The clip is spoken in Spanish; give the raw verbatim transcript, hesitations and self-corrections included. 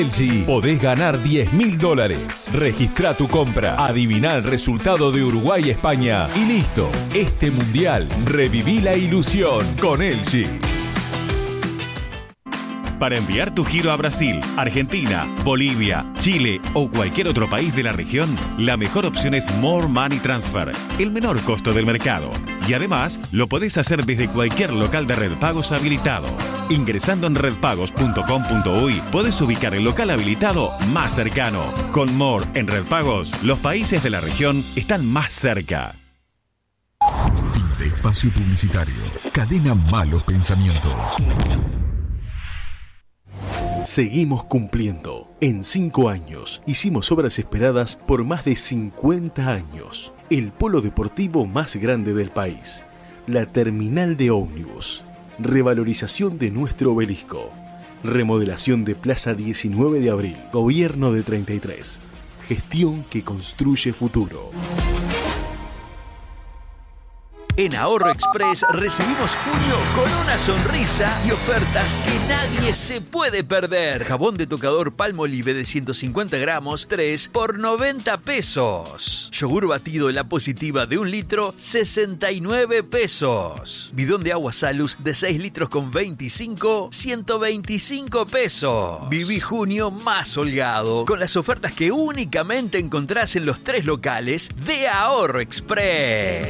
L G podés ganar diez mil dólares. Registra tu compra, adivina el resultado de Uruguay-España y listo. Este mundial, reviví la ilusión con L G. Para enviar tu giro a Brasil, Argentina, Bolivia, Chile o cualquier otro país de la región, la mejor opción es More Money Transfer, el menor costo del mercado. Y además, lo podés hacer desde cualquier local de Red Pagos habilitado. Ingresando en red pagos punto com punto uy, podés ubicar el local habilitado más cercano. Con More en Red Pagos, los países de la región están más cerca. Fin de espacio publicitario. Cadena Malos Pensamientos. Seguimos cumpliendo. En cinco años hicimos obras esperadas por más de cincuenta años. El polo deportivo más grande del país. La terminal de ómnibus. Revalorización de nuestro obelisco. Remodelación de Plaza diecinueve de abril. Gobierno de treinta y tres. Gestión que construye futuro. En Ahorro Express recibimos junio con una sonrisa y ofertas que nadie se puede perder. Jabón de tocador Palmolive de ciento cincuenta gramos, tres por noventa pesos. Yogur batido La Positiva de un litro, sesenta y nueve pesos. Bidón de agua Salus de seis litros con veinticinco, ciento veinticinco pesos. Viví junio más holgado con las ofertas que únicamente encontrás en los tres locales de Ahorro Express.